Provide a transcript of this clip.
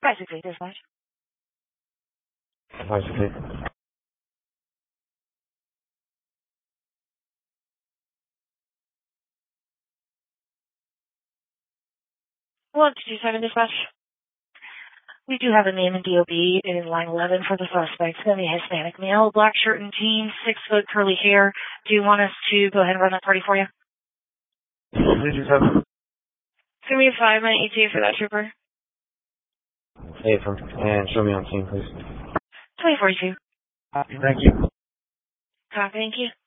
568 dispatch. 568. 1227 dispatch. We do have a name in DOB. It is line 11 for the suspect. It's going to be a Hispanic male, black shirt and jeans, 6 foot curly hair. Do you want us to go ahead and run that party for you? Did you have? It's going to be a 5-minute ETA for that trooper. Hey, and show me on scene, please. 2042. Thank you. Copy, thank you.